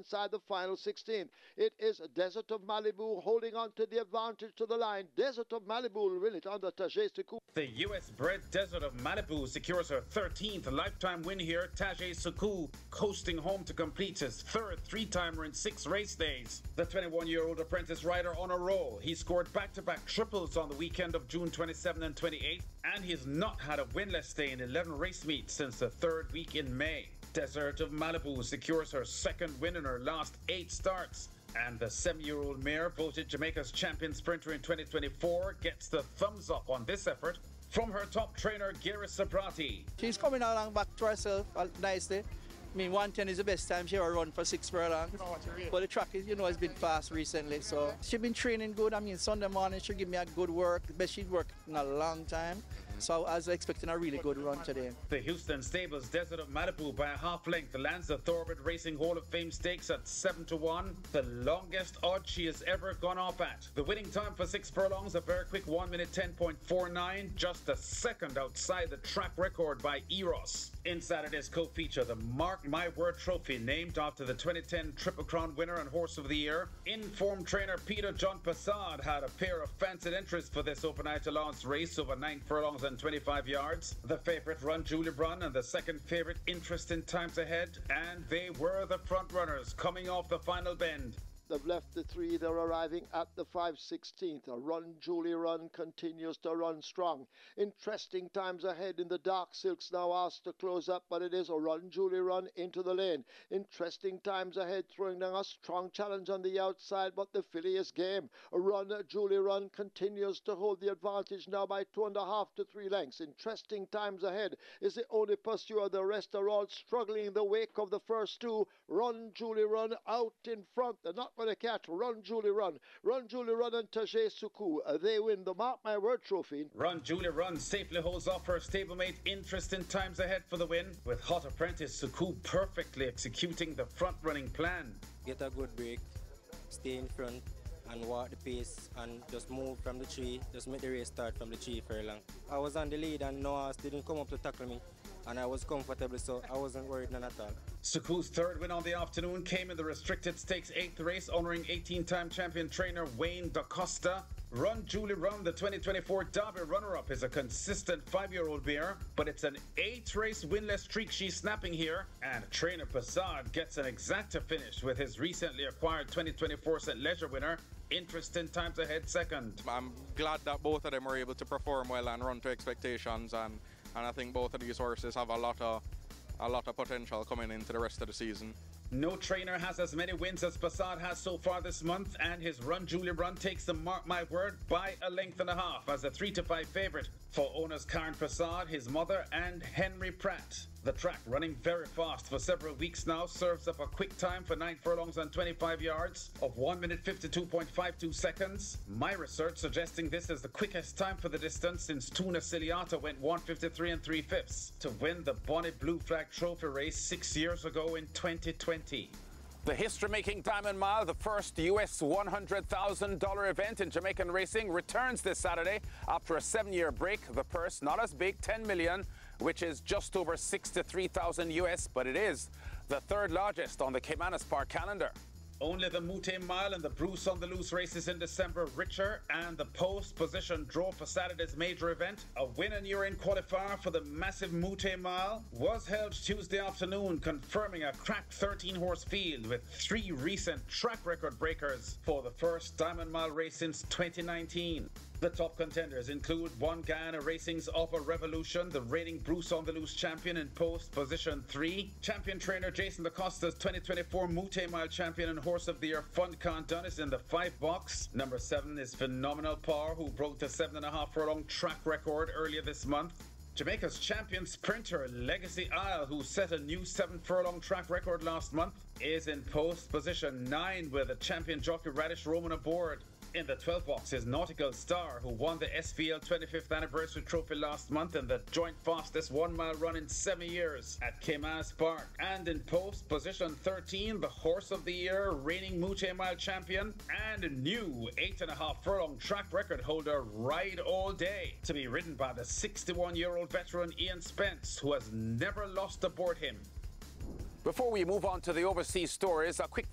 inside the final 16. It is Desert of Malibu holding on to the advantage to the line. Desert of Malibu will win it under Tajay Suku. The US-bred Desert of Malibu secures her 13th lifetime win here. Tajay Suku coasting home to complete his third three-timer in 6 race days. The 21-year-old apprentice rider on a roll. He scored back-to-back triples on the weekend of June 27 and 28, and he has not had a winless day in 11 race meets since the third week in May. Desert of Malibu secures her second win in her last 8 starts. And the 7-year-old mare, voted Jamaica's champion sprinter in 2024, gets the thumbs up on this effort from her top trainer, Gary Sabrati. She's coming along back to herself nicely. I mean, 110 is the best time she ever run for 6 furlongs. But the track is, has been fast recently. So she's been training good. I mean, Sunday morning she give me a good work. The best she'd worked in a long time. So I was expecting a really good run today. The Houston Stables Desert of Malibu by a half length lands the Thorbett Racing Hall of Fame Stakes at 7-1, the longest odd she has ever gone off at. The winning time for 6 furlongs, a very quick 1 minute 10.49, just a second outside the track record by Eros. In Saturday's co-feature, the Mark My Word Trophy, named after the 2010 Triple Crown winner and Horse of the Year. Informed trainer Peter John Passard had a pair of fancied entries for this Open Eye to Lance race over 9 furlongs and 25 yards. The favourite Run Julie Run and the second favourite Interest in Times Ahead, and they were the front runners coming off the final bend. They've left the 3, they're arriving at the 5/16th. A Run Julie Run continues to run strong. Interesting times ahead in the Dark Silks, now asked to close up, but it is a Run Julie Run into the lane. Interesting times ahead, throwing down a strong challenge on the outside, but the filly is game. A Run Julie Run continues to hold the advantage now by 2.5 to 3 lengths. Interesting times ahead is the only pursuer. The rest are all struggling in the wake of the first 2. Run Julie Run out in front. They're not going to catch Run Julie Run. Run Julie Run and Tajay Suku. They win the Mark My Word Trophy. Run Julie Run safely holds off her stablemate Interest in Times Ahead for the win, with hot apprentice Suku perfectly executing the front-running plan. Get a good break, stay in front and walk the pace and just move from the tree, just make the race start from the tree furlong. I was on the lead and no horse didn't come up to tackle me, and I was comfortable, so I wasn't worried none at all. Suku's third win on the afternoon came in the Restricted Stakes 8th race, honouring 18-time champion trainer Wayne DaCosta. Run Julie Run, the 2024 Derby runner-up, is a consistent 5-year-old mare, but it's an 8-race winless streak she's snapping here, and trainer Passard gets an exacta finish with his recently acquired 2024 St. Leger winner, Interest in Times Ahead second. I'm glad that both of them were able to perform well and run to expectations, and I think both of these horses have a lot of potential coming into the rest of the season. No trainer has as many wins as Passard has so far this month, and his Run Julie Run takes the Mark My Word by a length and a half as a 3-5 favourite for owners Karen Passard, his mother, and Henry Pratt. The track, running very fast for several weeks now, serves up a quick time for 9 furlongs and 25 yards of 1 minute 52.52 seconds. My research suggesting this is the quickest time for the distance since Tuna Ciliata went 1:53 3/5 to win the Bonnet Blue Flag Trophy race 6 years ago in 2020. The history-making Diamond Mile, the first US $100,000 event in Jamaican racing, returns this Saturday after a 7-year break. The purse, not as big, $10 million, which is just over 63,000 US, but it is the third largest on the Caymanas Park calendar. Only the Mute Mile and the Bruce on the Loose races in December richer, and the post position draw for Saturday's major event. A win and urine qualifier for the massive Mute Mile was held Tuesday afternoon, confirming a cracked 13-horse field with 3 recent track record breakers for the first Diamond Mile race since 2019. The top contenders include One Guyana Racing's Offer Revolution, the reigning Bruce on the Loose champion in post position 3. Champion trainer Jason DaCosta's 2024 Mute Mile champion and Horse of the Year Funcon Dunn is in the 5 box. Number 7 is Phenomenal Power, who broke the 7.5 furlong track record earlier this month. Jamaica's champion sprinter Legacy Isle, who set a new 7 furlong track record last month, is in post position 9 with the champion jockey Radish Roman aboard. In the 12 box is Nautical Star, who won the SVL 25th anniversary trophy last month in the joint fastest 1-mile run in 7 years at Caymanas Park. And in post position 13, the Horse of the Year, reigning Mute Mile champion, and new 8.5 furlong track record holder Ride All Day, to be ridden by the 61-year-old veteran Ian Spence, who has never lost aboard him. Before we move on to the overseas stories, a quick